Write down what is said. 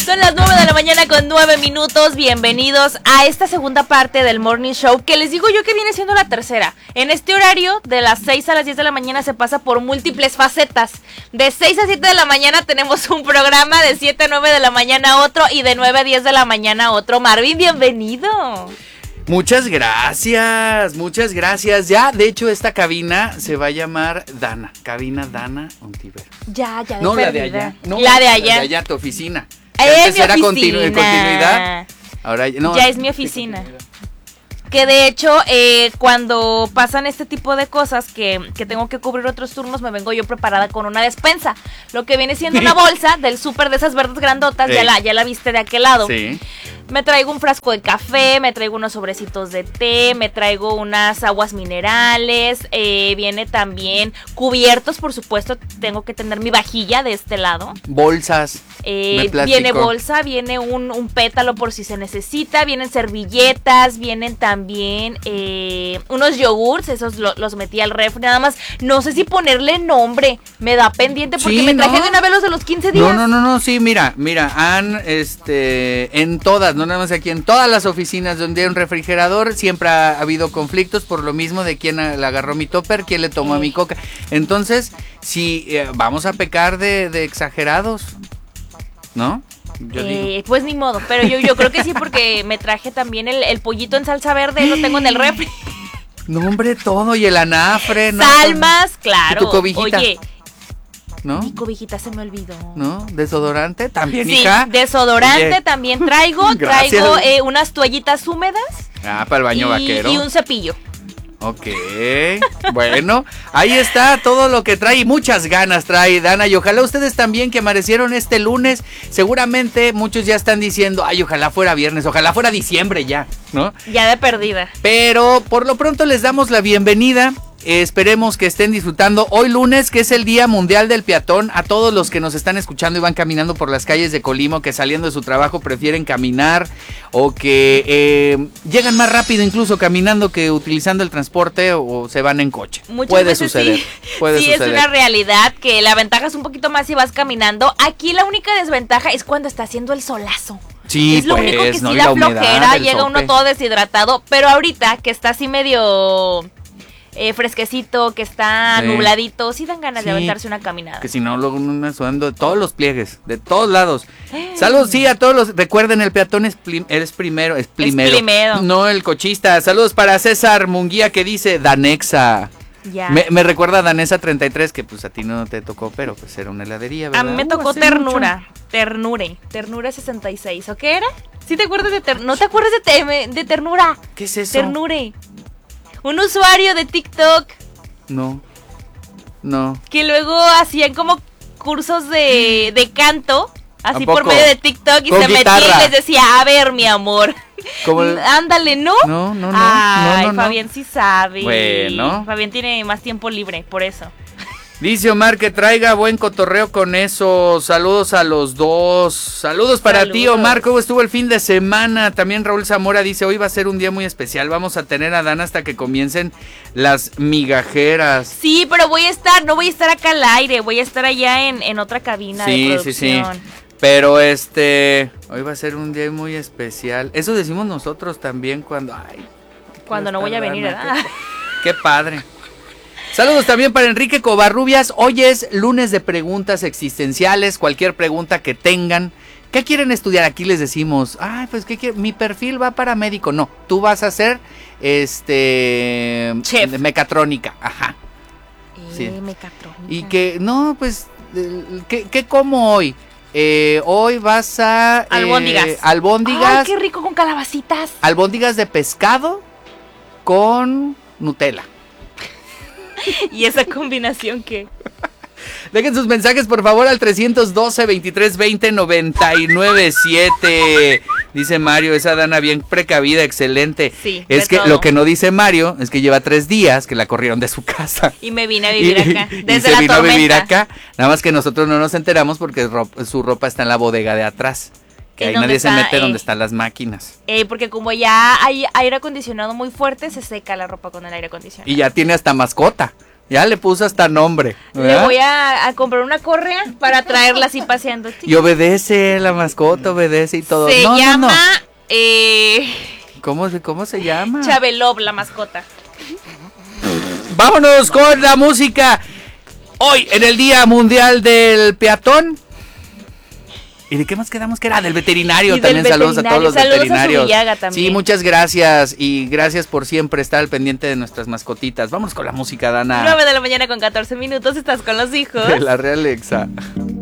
Son las 9:09 a.m. Bienvenidos a esta segunda parte del Morning Show, que les digo yo que viene siendo la tercera. En este horario, de las 6 a las 10 de la mañana, se pasa por múltiples facetas. De 6 a 7 de la mañana tenemos un programa, de 7 a 9 de la mañana otro, y de 9 a 10 de la mañana otro. Marvin, bienvenido. Muchas gracias, muchas gracias. Ya, de hecho, esta cabina se va a llamar Dana, cabina Dana Ontiver. Ya, de no, perdida. la de allá. No, la de allá. La de allá, tu oficina. Es mi era oficina. Continuidad. Ahora no, ya es mi oficina. Que de hecho, cuando pasan este tipo de cosas que tengo que cubrir otros turnos, me vengo yo preparada con una despensa. Lo que viene siendo una bolsa del súper de esas verdes grandotas, ya la viste de aquel lado. Sí. Me traigo un frasco de café, me traigo unos sobrecitos de té, me traigo unas aguas minerales, viene también cubiertos, por supuesto, tengo que tener mi vajilla de este lado. Bolsas. Viene bolsa, viene un pétalo por si se necesita, vienen servilletas, vienen también unos yogurts, esos los metí al refri, nada más, no sé si ponerle nombre, me da pendiente porque sí, me traje de una vez los de los 15 días. No, sí, mira, han, en todas, no nada más aquí, en todas las oficinas donde hay un refrigerador, siempre ha habido conflictos por lo mismo de quién le agarró mi topper, quién le tomó a mi coca, entonces, si vamos a pecar de exagerados, ¿no? Yo digo. Pues ni modo, pero yo creo que sí, porque me traje también el pollito en salsa verde, lo tengo en el refri. No, hombre, todo, y el anafre, ¿no? Salmas, claro. ¿Y tu cobijita? Oye, ¿no? Mi cobijita se me olvidó. ¿No? ¿Desodorante? ¿También, sí, hija? Desodorante. Oye, también traigo. Traigo unas toallitas húmedas. Para el baño vaquero. Y un cepillo. Ok, bueno, ahí está todo lo que trae y muchas ganas trae Dana, y ojalá ustedes también que amanecieron este lunes, seguramente muchos ya están diciendo, ay, ojalá fuera viernes, ojalá fuera diciembre ya, ¿no? Ya de perdida. Pero por lo pronto les damos la bienvenida. Esperemos que estén disfrutando hoy lunes, que es el Día Mundial del Peatón. A todos los que nos están escuchando y van caminando por las calles de Colima, que saliendo de su trabajo prefieren caminar o que llegan más rápido incluso caminando que utilizando el transporte o se van en coche. Puede suceder. Sí, es una realidad que la ventaja es un poquito más si vas caminando. Aquí la única desventaja es cuando está haciendo el solazo. Sí, es lo único que no, sí da flojera, llega uno todo deshidratado, pero ahorita que está así medio fresquecito, que está nubladito, sí dan ganas de aventarse una caminada. Que si no, luego uno anda sudando de todos los pliegues, de todos lados. Saludos, sí, a todos los, recuerden, el peatón es primero. No el cochista. Saludos para César Munguía, que dice Danexa. Ya. Me recuerda a Danesa 33, que pues a ti no te tocó, pero pues era una heladería, ¿verdad? A mí me tocó Ternura 66, ¿o qué era? ¿Sí te acuerdas de Ternura? ¿No te acuerdas de Ternura? ¿Qué es eso? Ternure. Un usuario de TikTok. No. Que luego hacían como cursos de canto, así por medio de TikTok, y se metía y les decía, a ver, mi amor. Ándale, ¿no? No. Ay, Fabián sí sabe. Bueno. Fabián tiene más tiempo libre, por eso. Dice Omar que traiga buen cotorreo con eso. Saludos a los dos. Saludos para ti, Omar. ¿Cómo estuvo el fin de semana? También Raúl Zamora dice, hoy va a ser un día muy especial. Vamos a tener a Dana hasta que comiencen las migajeras. Sí, pero no voy a estar acá al aire. Voy a estar allá en otra cabina de producción. Sí. Pero hoy va a ser un día muy especial. Eso decimos nosotros también cuando no voy a venir, ¿verdad? Qué padre. Saludos también para Enrique Covarrubias. Hoy es lunes de preguntas existenciales. Cualquier pregunta que tengan. ¿Qué quieren estudiar? Aquí les decimos, pues mi perfil va para médico. No, tú vas a ser chef. Mecatrónica. Ajá. Sí. Mecatrónica. Y que, no, pues, ¿qué como hoy? Hoy vas a albóndigas. Albóndigas. Ay, qué rico, con calabacitas. Albóndigas de pescado con Nutella. ¿Y esa combinación qué? Dejen sus mensajes, por favor, al 312-2320-997. Dice Mario, esa Dana bien precavida, excelente. Sí, es que todo. Lo que no dice Mario es que lleva 3 días que la corrieron de su casa. Y me vine a vivir acá, desde y se la vino tormenta. a vivir acá. Nada más que nosotros no nos enteramos porque su ropa está en la bodega de atrás. Que ahí nadie se mete donde están las máquinas. Porque como ya hay aire acondicionado muy fuerte, se seca la ropa con el aire acondicionado. Y ya tiene hasta mascota. Ya le puso hasta nombre. Le voy a comprar una correa para traerla así paseando. Y obedece, la mascota obedece y todo. Se llama... ¿Cómo se llama? Chabelov, la mascota. Vámonos con la música. Hoy, en el Día Mundial del Peatón. ¿Y de qué más quedamos? Que era del veterinario. Y también del saludos a todos los veterinarios. A su Villaga también. Sí, muchas gracias. Y gracias por siempre estar al pendiente de nuestras mascotitas. Vámonos con la música, Dana. 9 de la mañana con 14 minutos. Estás con los hijos De la Real Exa.